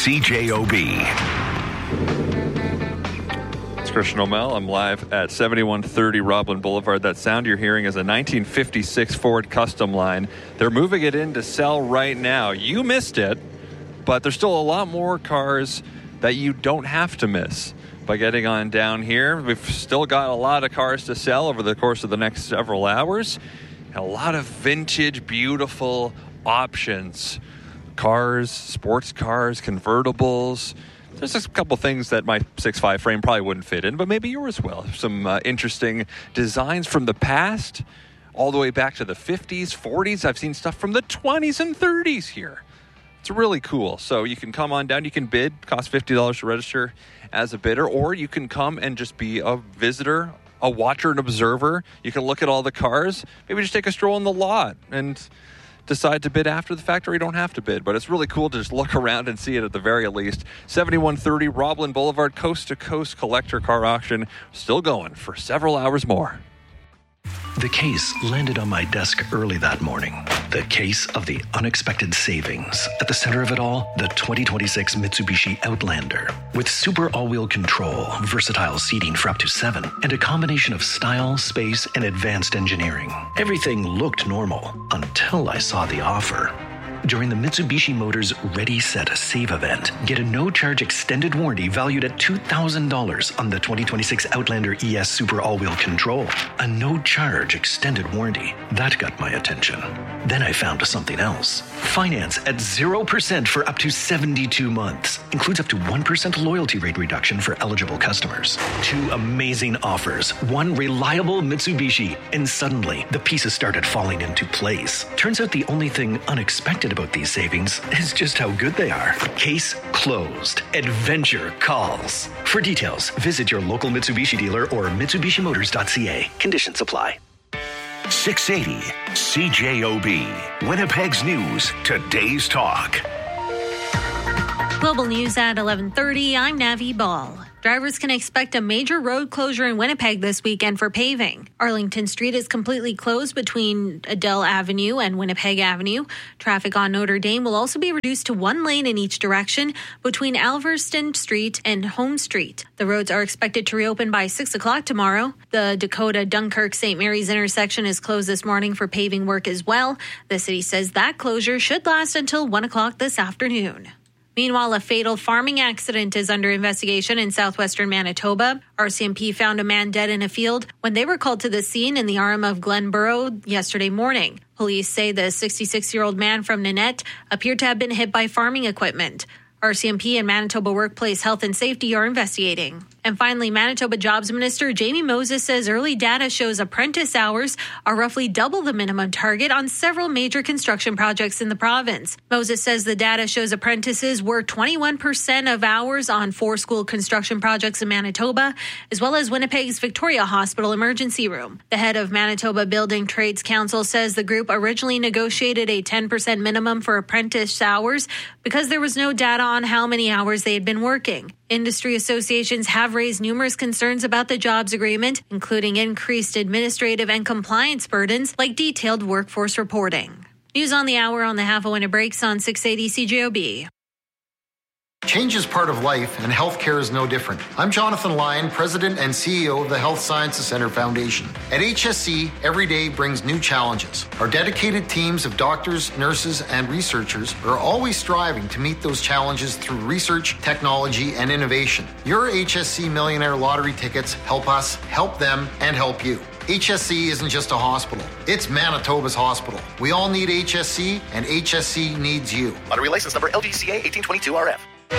CJOB.
Christian O'Mell. I'm live at 7130 Roblin Boulevard. That sound you're hearing is a 1956 Ford Custom Line. They're moving it in to sell right now. You missed it, but there's still a lot more cars that you don't have to miss by getting on down here. We've still got a lot of cars to sell over the course of the next several hours. A lot of vintage, beautiful options. Cars, sports cars, convertibles. There's a couple things that my 6.5 frame probably wouldn't fit in, but maybe yours will. Some interesting designs from the past, all the way back to the 50s, 40s. I've seen stuff from the 20s and 30s here. It's really cool. So you can come on down. You can bid. Cost $50 to register as a bidder, or you can come and just be a visitor, a watcher, an observer. You can look at all the cars. Maybe just take a stroll in the lot and decide to bid after the fact, or you don't have to bid. But it's really cool to just look around and see it at the very least. 7130 Roblin Boulevard, coast-to-coast collector car auction. Still going for several hours more.
The case landed on my desk early that morning. The case of the unexpected savings. At the center of it all, the 2026 Mitsubishi Outlander. With super all-wheel control, versatile seating for up to 7, and a combination of style, space, and advanced engineering. Everything looked normal until I saw the offer. during the Mitsubishi Motors Ready, Set, Save event. Get a no-charge extended warranty valued at $2,000 on the 2026 Outlander ES Super All-Wheel Control. A no-charge extended warranty. That got my attention. Then I found something else. Finance at 0% for up to 72 months. Includes up to 1% loyalty rate reduction for eligible customers. 2 amazing offers. 1 reliable Mitsubishi. And suddenly, the pieces started falling into place. Turns out the only thing unexpected about these savings is just how good they are. Case closed. Adventure calls. For details, visit your local Mitsubishi dealer or MitsubishiMotors.ca. Conditions apply.
680 CJOB. Winnipeg's news. Today's talk.
Global news at 11:30. I'm Navi Ball. Drivers can expect a major road closure in Winnipeg this weekend for paving. Arlington Street is completely closed between Adele Avenue and Winnipeg Avenue. Traffic on Notre Dame will also be reduced to 1 lane in each direction between Alverston Street and Home Street. The roads are expected to reopen by 6 o'clock tomorrow. The Dakota Dunkirk St. Mary's intersection is closed this morning for paving work as well. The city says that closure should last until 1 o'clock this afternoon. Meanwhile, a fatal farming accident is under investigation in southwestern Manitoba. RCMP found a man dead in a field when they were called to the scene in the arm of Glenborough yesterday morning. Police say the 66-year-old man from Nanette appeared to have been hit by farming equipment. RCMP and Manitoba Workplace Health and Safety are investigating. And finally, Manitoba Jobs Minister Jamie Moses says early data shows apprentice hours are roughly double the minimum target on several major construction projects in the province. Moses says the data shows apprentices work 21% of hours on 4 school construction projects in Manitoba, as well as Winnipeg's Victoria Hospital emergency room. The head of Manitoba Building Trades Council says the group originally negotiated a 10% minimum for apprentice hours because there was no data on how many hours they had been working. Industry associations have raised numerous concerns about the jobs agreement, including increased administrative and compliance burdens like detailed workforce reporting. News on the hour on the half hour when it breaks on 680 CJOB.
Change is part of life, and healthcare is no different. I'm Jonathan Lyon, President and CEO of the Health Sciences Centre Foundation. At HSC, every day brings new challenges. Our dedicated teams of doctors, nurses, and researchers are always striving to meet those challenges through research, technology, and innovation. Your HSC Millionaire Lottery tickets help us, help them, and help you. HSC isn't just a hospital. It's Manitoba's hospital. We all need HSC, and HSC needs you.
Lottery license number LDCA 1822RF.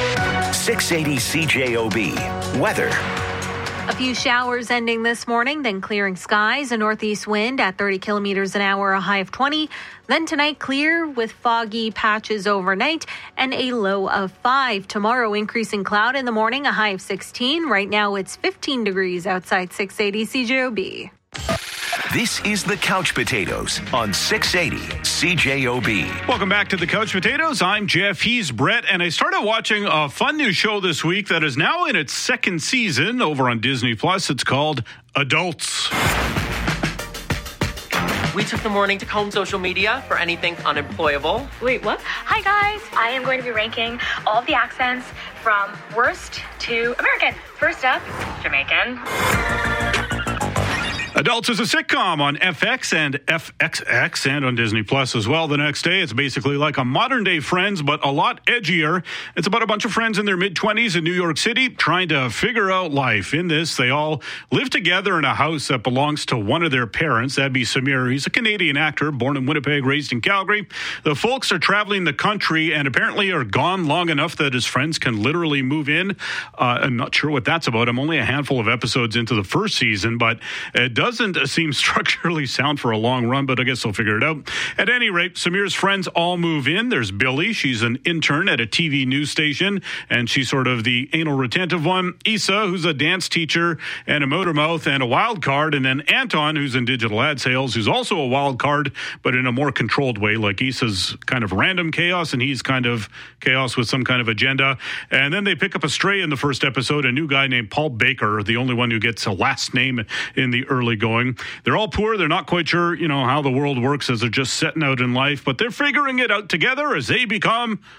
680 CJOB. Weather.
A few showers ending this morning, then clearing skies, a northeast wind at 30 kilometers an hour, a high of 20. Then tonight, clear with foggy patches overnight and a low of 5. Tomorrow, increasing cloud in the morning, a high of 16. Right now, it's 15 degrees outside 680 CJOB.
This is the Couch Potatoes on 680 CJOB.
Welcome back to the Couch Potatoes. I'm Jeff. He's Brett. And I started watching a fun new show this week that is now in its 2nd season over on Disney+. It's called Adults.
We took the morning to comb social media for anything unemployable.
Wait, what? Hi, guys. I am going to be ranking all of the accents from worst to American. First up, Jamaican.
Adults is a sitcom on FX and FXX and on Disney Plus as well. The next day, it's basically like a modern day Friends, but a lot edgier. It's about a bunch of friends in their mid-20s in New York City trying to figure out life. In this, they all live together in a house that belongs to one of their parents. That'd be Samir. He's a Canadian actor, born in Winnipeg, raised in Calgary. The folks are traveling the country and apparently are gone long enough that his friends can literally move in. I'm not sure what that's about. I'm only a handful of episodes into the 1st season, but it doesn't seem structurally sound for a long run, but I guess they'll figure it out. At any rate, Samir's friends all move in. There's Billy. She's an intern at a TV news station, and she's sort of the anal retentive one. Issa, who's a dance teacher and a motor mouth and a wild card. And then Anton, who's in digital ad sales, who's also a wild card, but in a more controlled way. Like Issa's kind of random chaos, and he's kind of chaos with some kind of agenda. And then they pick up a stray in the 1st episode, a new guy named Paul Baker, the only one who gets a last name in the early going. They're all poor. They're not quite sure, how the world works as they're just setting out in life, but they're figuring it out together as they become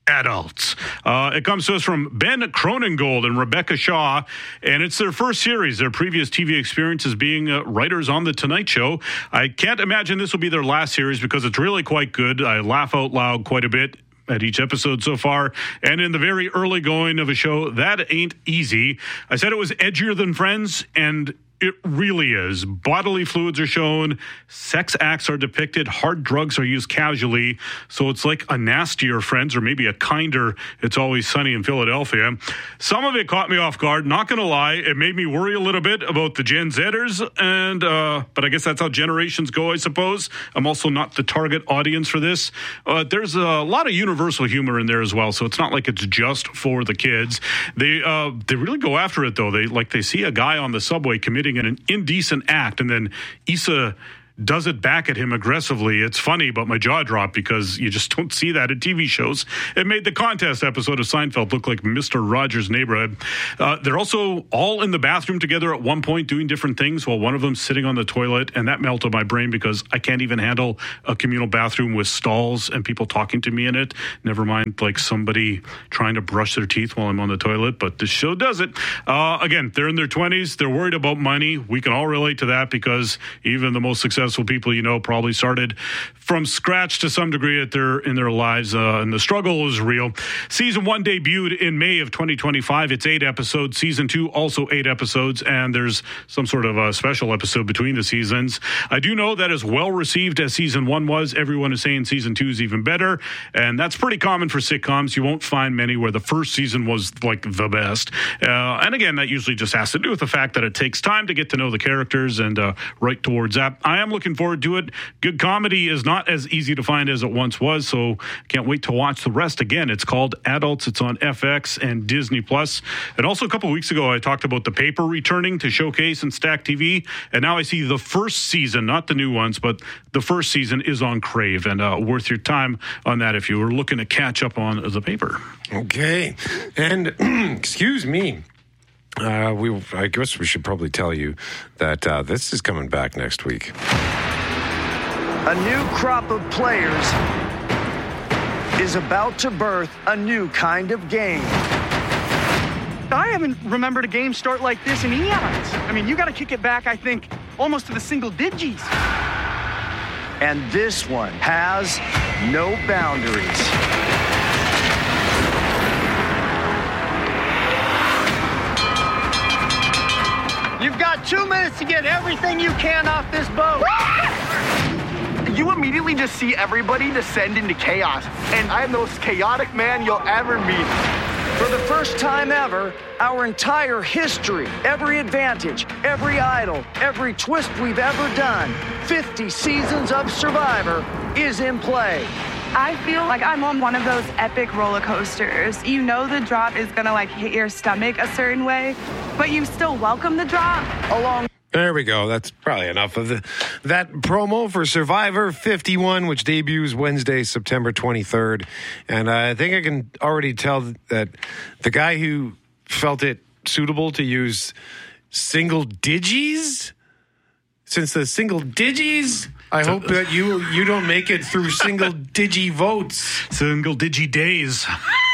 Adults. It comes to us from Ben Cronengold and Rebecca Shaw, and it's their first series. Their previous TV experience is being writers on The Tonight Show. I can't imagine this will be their last series because it's really quite good. I laugh out loud quite a bit at each episode so far, and in the very early going of a show, that ain't easy. I said it was edgier than Friends, and it really is. Bodily fluids are shown, sex acts are depicted, hard drugs are used casually, so it's like a nastier Friends or maybe a kinder It's Always Sunny in Philadelphia. Some of it caught me off guard, not going to lie. It made me worry a little bit about the Gen Zers, and but I guess that's how generations go, I suppose. I'm also not the target audience for this. There's a lot of universal humor in there as well, so it's not like it's just for the kids. They really go after it, though. They see a guy on the subway committing an indecent act, and then Issa does it back at him aggressively. It's funny, but my jaw dropped because you just don't see that in TV shows. It made the contest episode of Seinfeld look like Mr. Rogers' Neighborhood. They're also all in the bathroom together at one point doing different things while one of them's sitting on the toilet, and that melted my brain because I can't even handle a communal bathroom with stalls and people talking to me in it. Never mind like somebody trying to brush their teeth while I'm on the toilet, but this show does it. Again, they're in their 20s. They're worried about money. We can all relate to that because even the most successful people probably started from scratch to some degree in their lives, and the struggle is real. Season 1 debuted in May of 2025. It's 8 episodes. Season 2 also 8 episodes, and there's some sort of a special episode between the seasons. I do know that as well received as Season 1 was, everyone is saying Season 2 is even better, and that's pretty common for sitcoms. You won't find many where the first season was like the best. And again, that usually just has to do with the fact that it takes time to get to know the characters and right towards that. I am looking forward to it. Good comedy is not as easy to find as it once was, so can't wait to watch the rest. Again, it's called Adults. It's on FX and Disney Plus. And also a couple of weeks ago, I talked about The Paper returning to Showcase and Stack TV, and now I see the first season, not the new ones, but the first season is on Crave, and worth your time on that if you were looking to catch up on The Paper.
Okay. And excuse me. I guess we should probably tell you that this is coming back next week.
A new crop of players is about to birth a new kind of game.
I haven't remembered a game start like this in eons. I mean, you got to kick it back, I think, almost to the single digits.
And this one has no boundaries.
You've got 2 minutes to get everything you can off this boat.
You immediately just see everybody descend into chaos. And I am the most chaotic man you'll ever meet.
For the first time ever, our entire history, every advantage, every idol, every twist we've ever done, 50 seasons of Survivor is in play.
I feel like I'm on one of those epic roller coasters. You know the drop is gonna hit your stomach a certain way, but you still welcome the drop.
There we go. That's probably enough of that promo for Survivor 51, which debuts Wednesday, September 23rd. And I think I can already tell that the guy who felt it suitable to use single digis, since the single digis, I hope that you don't make it through single digi votes.
Single digi days.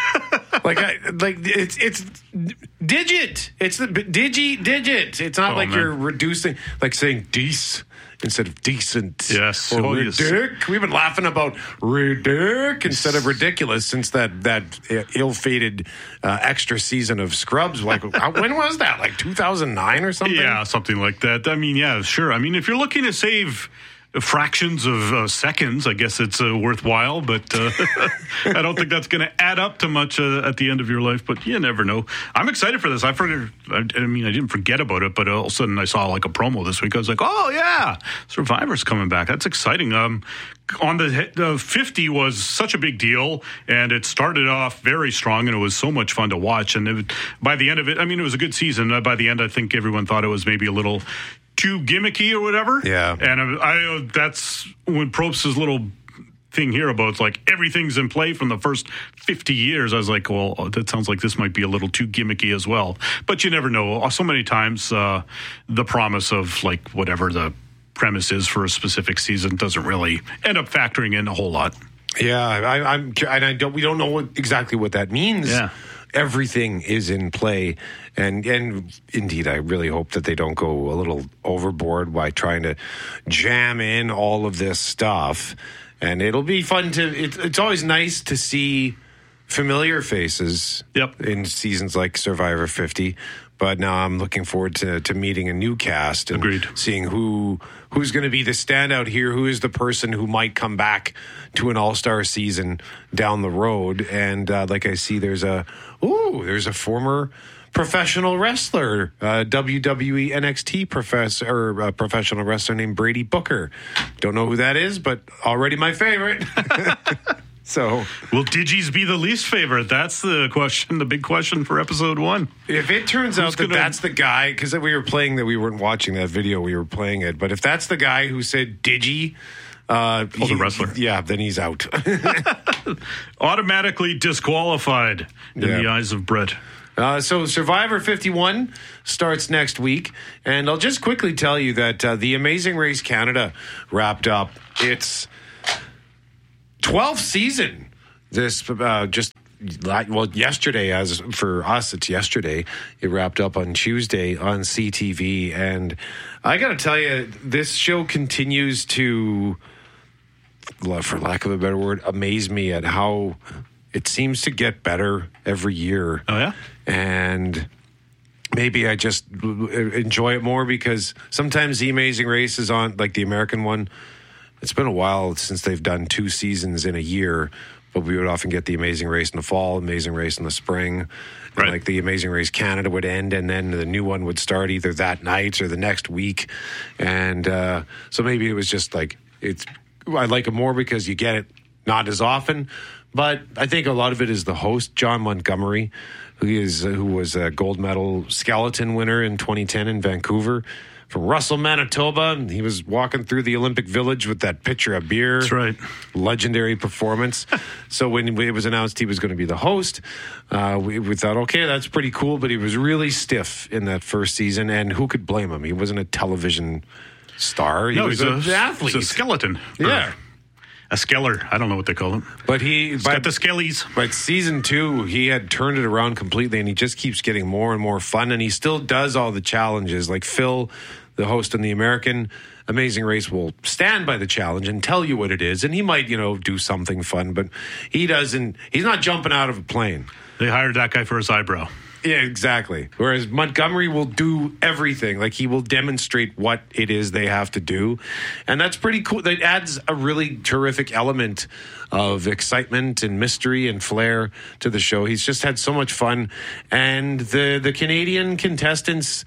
It's digit. It's the digit. It's not you're reducing, like saying dece instead of decent.
Yes.
Or ridic. We've been laughing about ridic instead of ridiculous since that ill-fated extra season of Scrubs. When was that? 2009 or something?
Yeah, something like that. I mean, yeah, sure. I mean, if you're looking to save fractions of seconds, I guess it's worthwhile, but I don't think that's going to add up to much at the end of your life, but you never know. I'm excited for this. I didn't forget about it, but all of a sudden I saw a promo this week. I was like, oh yeah, Survivor's coming back. That's exciting. On the 50 was such a big deal, and it started off very strong, and it was so much fun to watch. And by the end of it, it was a good season. By the end, I think everyone thought it was maybe a little too gimmicky or whatever.
Yeah.
And that's when Probst's little thing here about everything's in play from the first 50 years. I was like, well, that sounds like this might be a little too gimmicky as well. But you never know. So many times the promise of whatever the premise is for a specific season doesn't really end up factoring in a whole lot.
Yeah, we don't know exactly what that means.
Yeah.
Everything is in play, and indeed, I really hope that they don't go a little overboard by trying to jam in all of this stuff. And it'll be fun it's always nice to see familiar faces in seasons like Survivor 50. But now I'm looking forward to meeting a new cast and seeing who's going to be the standout here, who is the person who might come back to an all-star season down the road. And like I see, there's a former professional wrestler, WWE NXT professional wrestler named Brady Booker. Don't know who that is, but already my favorite. So,
will Digis be the least favorite? That's the question, the big question for episode 1.
If it turns out that that's the guy, because we weren't watching that video, we were playing it. But if that's the guy who said Digi,
the wrestler,
then he's out,
automatically disqualified in the eyes of Brett.
So Survivor 51 starts next week, and I'll just quickly tell you that the Amazing Race Canada wrapped up its 12th season. This yesterday, as for us, it's yesterday. It wrapped up on Tuesday on CTV, and I got to tell you, this show continues to, for lack of a better word, amaze me at how it seems to get better every year.
Oh, yeah?
And maybe I just enjoy it more because sometimes the Amazing Race is on, like the American one. It's been a while since they've done 2 seasons in a year, but we would often get the Amazing Race in the fall, Amazing Race in the spring. Right. Like the Amazing Race Canada would end, and then the new one would start either that night or the next week. And so maybe it was just like, I like it more because you get it not as often. But I think a lot of it is the host, John Montgomery, who was a gold medal skeleton winner in 2010 in Vancouver. From Russell, Manitoba. He was walking through the Olympic Village with that pitcher of beer.
That's right.
Legendary performance. So when it was announced he was going to be the host, we thought, okay, that's pretty cool. But he was really stiff in that first season, and who could blame him? He wasn't a television star. He was an athlete.
He's a skeleton.
Yeah.
A skeller. I don't know what they call him.
But he's
got the skellies.
But season 2, he had turned it around completely, and he just keeps getting more and more fun, and he still does all the challenges. Like Phil, the host on the American Amazing Race, will stand by the challenge and tell you what it is, and he might, do something fun, but he's not jumping out of a plane.
They hired that guy for his eyebrow.
Yeah, exactly. Whereas Montgomery will do everything. Like, he will demonstrate what it is they have to do. And that's pretty cool. That adds a really terrific element of excitement and mystery and flair to the show. He's just had so much fun. And the Canadian contestants,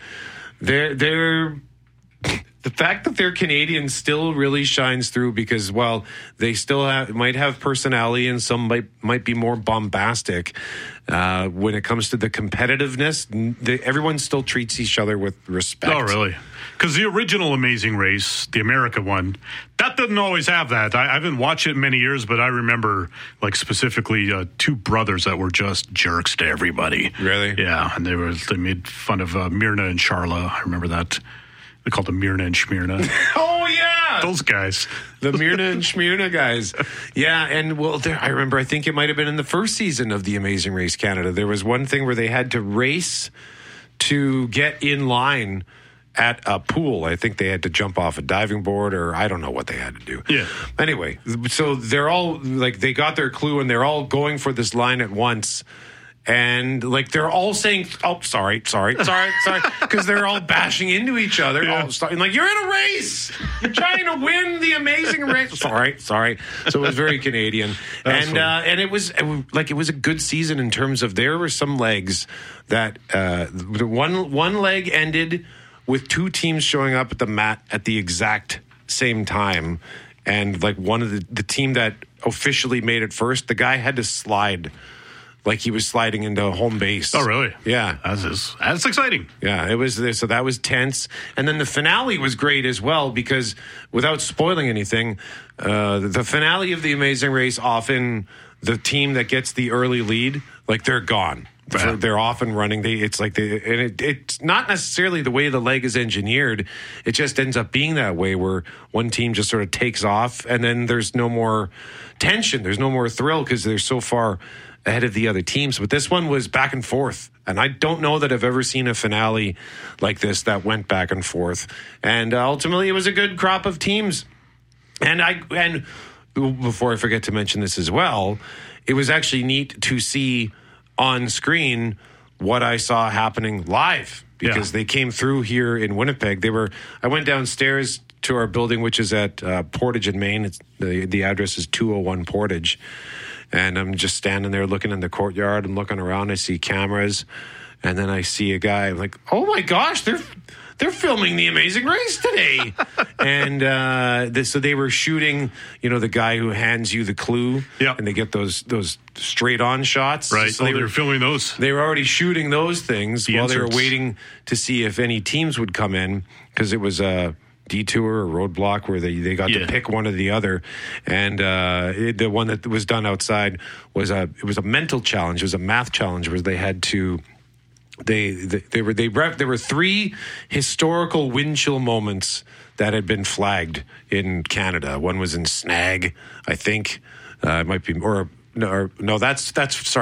they're the fact that they're Canadian still really shines through because, while they still might have personality and some might be more bombastic, when it comes to the competitiveness, everyone still treats each other with respect.
Oh, really? Because the original Amazing Race, the America one, that didn't always have that. I haven't watched it in many years, but I remember, like, specifically 2 brothers that were just jerks to everybody.
Really?
Yeah, and they made fun of Myrna and Charla. I remember that. They called them Myrna and Shmyrna.
Oh, yeah!
Those guys.
The Myrna and Shmyrna guys. Yeah, and I think it might have been in the first season of the Amazing Race Canada. There was one thing where they had to race to get in line at a pool. I think they had to jump off a diving board, or I don't know what they had to do.
Yeah.
Anyway, so they're all, like, they got their clue, and they're all going for this line at once. And, like, they're all saying, oh, sorry, because they're all bashing into each other.
Yeah.
And, like, you're in a race. You're trying to win the Amazing Race. Sorry. So it was very Canadian. And it was a good season in terms of, there were some legs that one leg ended with 2 teams showing up at the mat at the exact same time. And, like, one of the team that officially made it first, the guy had to slide. Like, he was sliding into home base.
Oh, really?
Yeah.
That's exciting.
Yeah, it was. So that was tense. And then the finale was great as well because, without spoiling anything, the finale of The Amazing Race, often the team that gets the early lead, like, they're gone. They're often running. It's not necessarily the way the leg is engineered. It just ends up being that way where one team just sort of takes off and then there's no more tension. There's no more thrill because they're so far ahead of the other teams. But this one was back and forth. And I don't know that I've ever seen a finale like this that went back and forth. And ultimately, it was a good crop of teams. And before I forget to mention this as well, it was actually neat to see on screen what I saw happening live because they came through here in Winnipeg. I went downstairs to our building, which is at Portage in Maine. The address is 201 Portage. And I'm just standing there looking in the courtyard and looking around. I see cameras, and then I see a guy. I'm like, oh my gosh, they're filming The Amazing Race today. And so they were shooting, the guy who hands you the clue, and they get those straight on shots.
Right.
So
they were filming those.
They were already shooting those things while they were waiting to see if any teams would come in because it was a detour or roadblock where they got to pick one or the other, and the one that was done outside was a mental challenge. It was a math challenge where they had to. There were 3 historical wind chill moments that had been flagged in Canada. One was in Snag, I think. It might be or no. That's sorry.